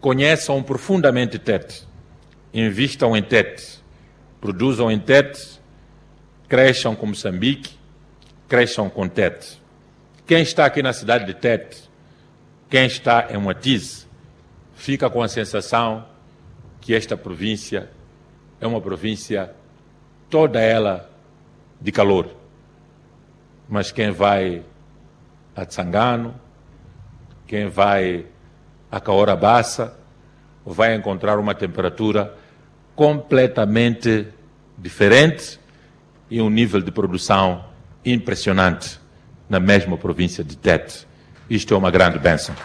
conheçam profundamente Tete, invistam em Tete, produzam em Tete, cresçam com Moçambique, cresçam com Tete. Quem está aqui na cidade de Tete, quem está em Moatize, fica com a sensação que esta província é uma província toda ela de calor. Mas quem vai a Tsangano, quem vai a Cahora Bassa, vai encontrar uma temperatura completamente diferente e um nível de produção impressionante na mesma província de Tete. Isto é uma grande bênção.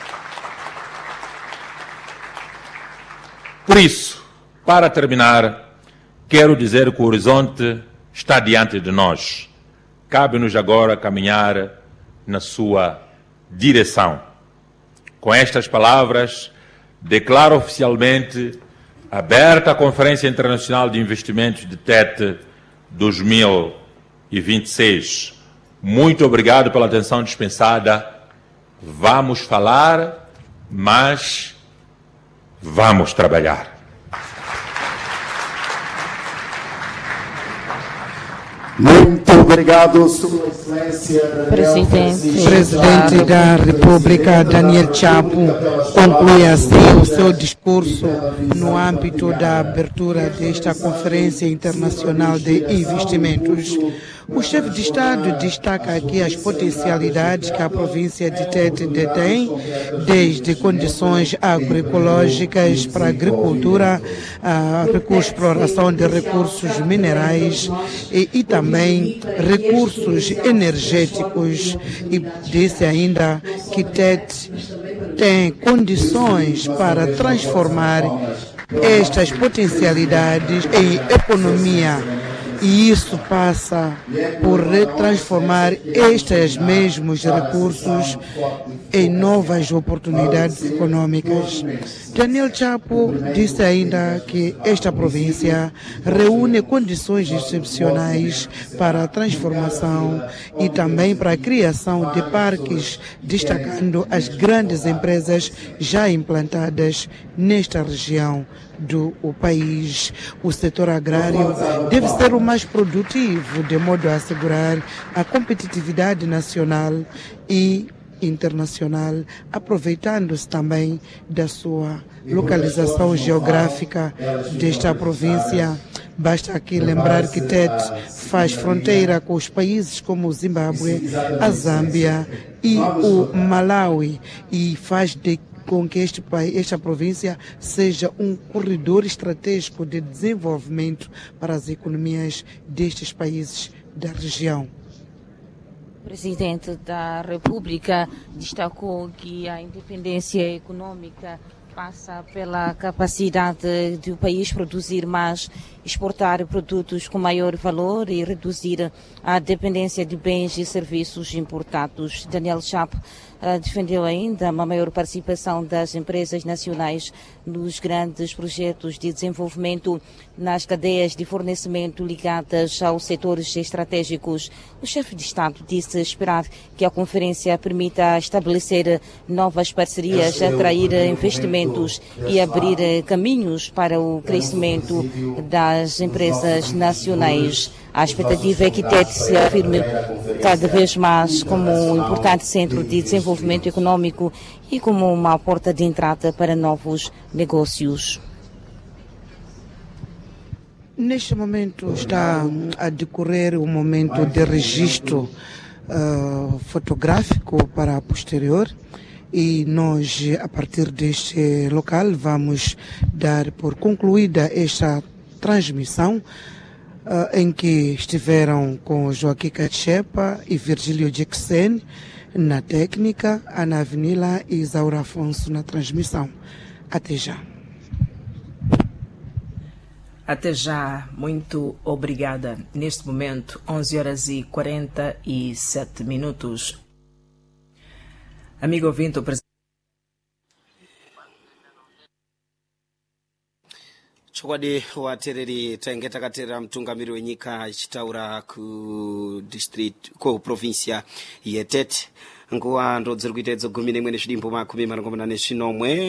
Por isso, para terminar, quero dizer que o horizonte está diante de nós. Cabe-nos agora caminhar na sua direção. Com estas palavras, declaro oficialmente aberta a Conferência Internacional de Investimentos de Tete 2026. Muito obrigado pela atenção dispensada. Vamos falar, mas vamos trabalhar. Muito obrigado, Sua Excelência. Presidente da República, Daniel Chapo, conclui assim o seu discurso no âmbito da abertura desta Conferência Internacional de Investimentos. O chefe de Estado destaca aqui as potencialidades que a província de Tete detém, desde condições agroecológicas para a agricultura, a exploração de recursos minerais e também recursos energéticos. E disse ainda que Tete tem condições para transformar estas potencialidades em economia. E isso passa por transformar estes mesmos recursos em novas oportunidades econômicas. Daniel Chapo disse ainda que esta província reúne condições excepcionais para a transformação e também para a criação de parques, destacando as grandes empresas já implantadas nesta região do país. O setor agrário deve ser o mais produtivo, de modo a assegurar a competitividade nacional e internacional, aproveitando-se também da sua localização geográfica desta província. Basta aqui lembrar que Tete faz fronteira com os países como o Zimbábue, a Zâmbia e o Malawi, e faz com que esta província seja um corredor estratégico de desenvolvimento para as economias destes países da região. O presidente da República destacou que a independência econômica passa pela capacidade do país produzir mais, exportar produtos com maior valor e reduzir a dependência de bens e serviços importados. Daniel Chapo defendeu ainda uma maior participação das empresas nacionais nos grandes projetos de desenvolvimento nas cadeias de fornecimento ligadas aos setores estratégicos. O chefe de Estado disse esperar que a conferência permita estabelecer novas parcerias, atrair investimentos e abrir caminhos para o crescimento das empresas nacionais. A expectativa é que Tete se afirme cada vez mais como um importante centro de desenvolvimento econômico e como uma porta de entrada para novos negócios. Neste momento está a decorrer um momento de registro fotográfico para a posterior. E nós, a partir deste local, vamos dar por concluída esta transmissão em que estiveram com Joaquim Cachepa e Virgílio Jackson na técnica, Ana Avenila e Isaura Afonso na transmissão. Até já. Até já, muito obrigada. Neste momento, 11h47. Amigo ouvinte, o presidente. chokwadi watereri tainge takateerera mutungamiri wenyika achitaura ku provincia yetete nguva ndo dziri kuita idzo 11:20 makumi manomwe